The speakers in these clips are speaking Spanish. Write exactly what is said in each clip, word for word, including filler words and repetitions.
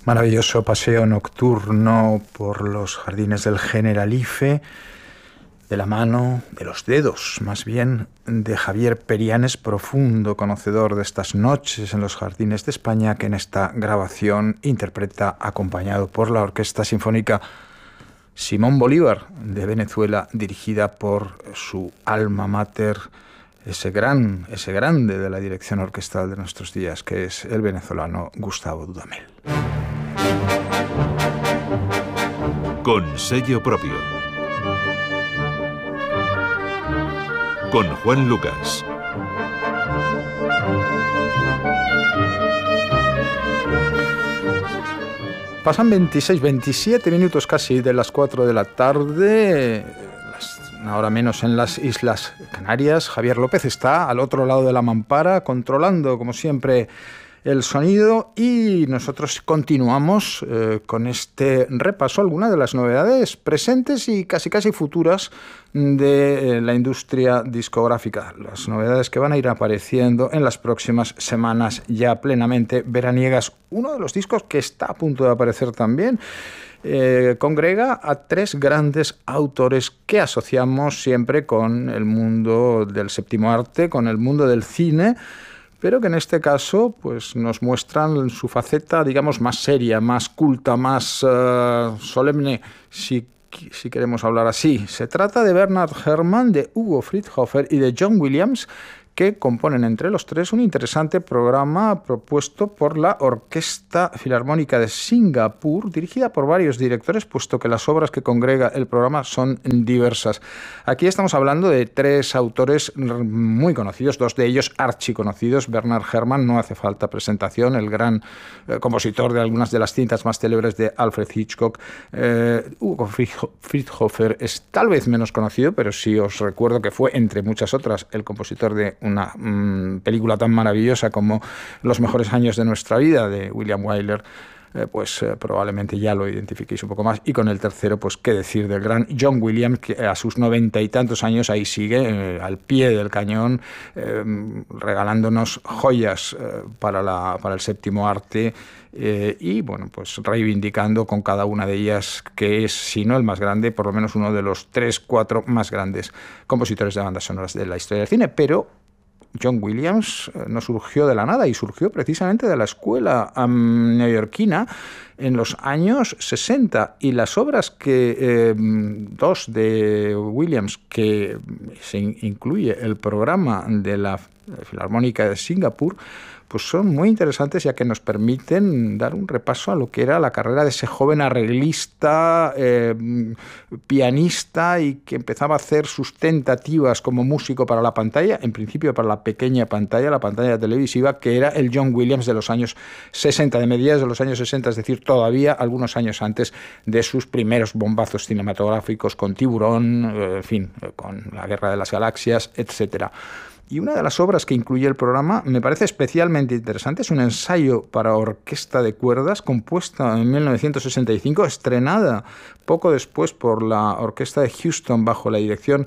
Maravilloso paseo nocturno por los jardines del Generalife, de la mano, de los dedos, más bien, de Javier Perianes, profundo conocedor de estas noches en los jardines de España, que en esta grabación interpreta, acompañado por la Orquesta Sinfónica Simón Bolívar de Venezuela, dirigida por su alma mater, ese gran, ese grande de la dirección orquestal de nuestros días, que es el venezolano Gustavo Dudamel. Con sello propio. Con Juan Lucas. Pasan veintiséis, veintisiete minutos casi de las cuatro de la tarde, una hora menos en las Islas Canarias. Javier López está al otro lado de la mampara, controlando, como siempre, el sonido, y nosotros continuamos eh, con este repaso a algunas de las novedades presentes y casi casi futuras de eh, la industria discográfica, las novedades que van a ir apareciendo en las próximas semanas ya plenamente veraniegas. Uno de los discos que está a punto de aparecer también eh, congrega a tres grandes autores que asociamos siempre con el mundo del séptimo arte, con el mundo del cine, pero que en este caso pues, nos muestran su faceta, digamos, más seria, más culta, más uh, solemne, si, si queremos hablar así. Se trata de Bernard Herrmann, de Hugo Friedhofer y de John Williams, que componen entre los tres un interesante programa propuesto por la Orquesta Filarmónica de Singapur, dirigida por varios directores, puesto que las obras que congrega el programa son diversas. Aquí estamos hablando de tres autores muy conocidos, dos de ellos archiconocidos. Bernard Herrmann, no hace falta presentación, el gran eh, compositor de algunas de las cintas más célebres de Alfred Hitchcock. Eh, Hugo Friedhofer es tal vez menos conocido, pero sí os recuerdo que fue, entre muchas otras, el compositor de una mmm, película tan maravillosa como Los mejores años de nuestra vida, de William Wyler, eh, pues eh, probablemente ya lo identifiquéis un poco más. Y con el tercero, pues qué decir del gran John Williams, que a sus noventa y tantos años ahí sigue, eh, al pie del cañón, eh, regalándonos joyas eh, para, la, para el séptimo arte, Eh, y bueno, pues reivindicando con cada una de ellas que es, si no el más grande, por lo menos uno de los tres, cuatro más grandes compositores de bandas sonoras de la historia del cine. Pero John Williams eh, no surgió de la nada, y surgió precisamente de la escuela um, neoyorquina en los años sesenta, y las obras que eh, dos de Williams, que se incluye el programa de la Filarmónica de Singapur, pues son muy interesantes, ya que nos permiten dar un repaso a lo que era la carrera de ese joven arreglista, eh, pianista, y que empezaba a hacer sus tentativas como músico para la pantalla, en principio para la pequeña pantalla, la pantalla televisiva, que era el John Williams de los años sesenta, de mediados de los años sesenta, es decir, todavía algunos años antes de sus primeros bombazos cinematográficos con Tiburón, eh, en fin, con La Guerra de las Galaxias, etcétera. Y una de las obras que incluye el programa me parece especialmente interesante. Es un ensayo para orquesta de cuerdas, compuesta en mil novecientos sesenta y cinco, estrenada poco después por la Orquesta de Houston bajo la dirección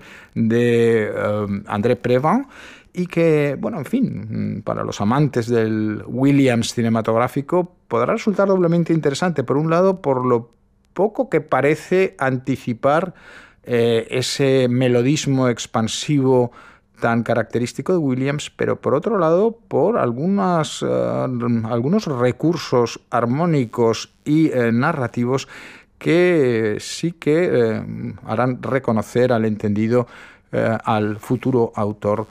de um, André Previn, y que, bueno, en fin, para los amantes del Williams cinematográfico podrá resultar doblemente interesante. Por un lado, por lo poco que parece anticipar eh, ese melodismo expansivo tan característico de Williams, pero por otro lado por algunas, uh, algunos recursos armónicos y eh, narrativos que sí que eh, harán reconocer al entendido eh, al futuro autor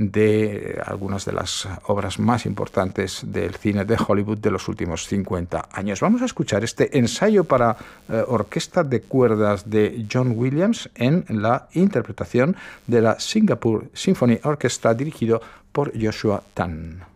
de algunas de las obras más importantes del cine de Hollywood de los últimos cincuenta años. Vamos a escuchar este ensayo para eh, orquesta de cuerdas de John Williams en la interpretación de la Singapore Symphony Orchestra, dirigido por Joshua Tan.